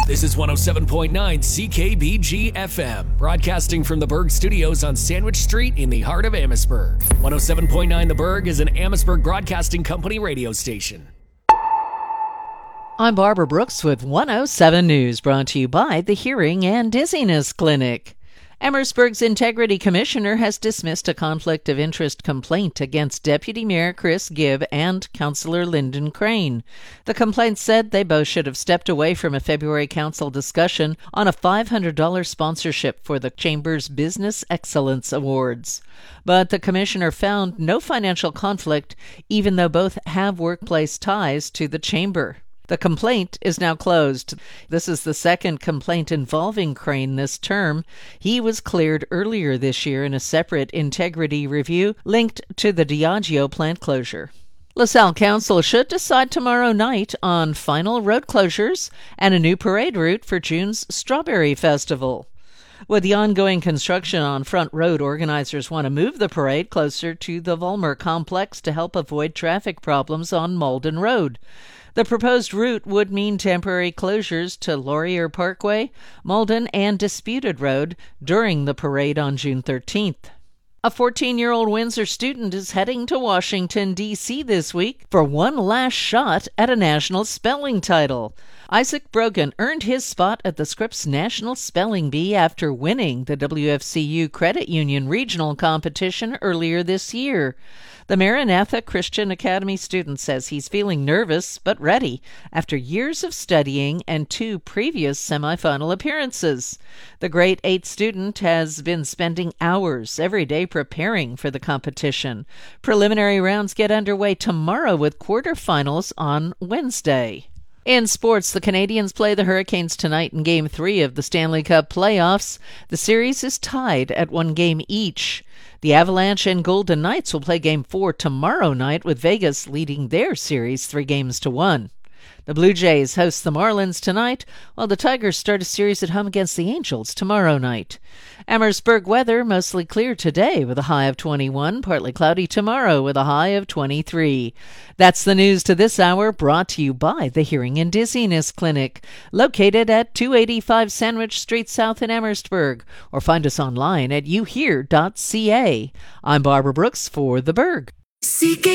This is 107.9 CKBG FM, broadcasting from the Berg Studios on Sandwich Street in the heart of Amherstburg. 107.9 The Berg is an Amherstburg Broadcasting Company radio station. I'm Barbara Brooks with 107 News, brought to you by the Hearing and Dizziness Clinic. Amherstburg's Integrity Commissioner has dismissed a conflict of interest complaint against Deputy Mayor Chris Gibb and Councillor Lyndon Crane. The complaint said they both should have stepped away from a February council discussion on a $500 sponsorship for the Chamber's Business Excellence Awards. But the commissioner found no financial conflict, even though both have workplace ties to the Chamber. The complaint is now closed. This is the second complaint involving Crane this term. He was cleared earlier this year in a separate integrity review linked to the Diageo plant closure. LaSalle Council should decide tomorrow night on final road closures and a new parade route for June's Strawberry Festival. With the ongoing construction on Front Road, organizers want to move the parade closer to the Vollmer complex to help avoid traffic problems on Malden Road. The proposed route would mean temporary closures to Laurier Parkway, Malden, and Disputed Road during the parade on June 13th. A 14-year-old Windsor student is heading to Washington, D.C. this week for one last shot at a national spelling title. Isaac Brogan earned his spot at the Scripps National Spelling Bee after winning the WFCU Credit Union Regional Competition earlier this year. The Maranatha Christian Academy student says he's feeling nervous but ready after years of studying and 2 previous semifinal appearances. The grade 8 student has been spending hours every day preparing for the competition. Preliminary rounds get underway tomorrow with quarterfinals on Wednesday. In sports, the Canadiens play the Hurricanes tonight in Game 3 of the Stanley Cup playoffs. The series is tied at 1 game each. The Avalanche and Golden Knights will play Game 4 tomorrow night, with Vegas leading their series 3-1. The Blue Jays host the Marlins tonight, while the Tigers start a series at home against the Angels tomorrow night. Amherstburg weather mostly clear today with a high of 21, partly cloudy tomorrow with a high of 23. That's the news to this hour, brought to you by the Hearing and Dizziness Clinic, located at 285 Sandwich Street South in Amherstburg, or find us online at youhear.ca. I'm Barbara Brooks for The Berg.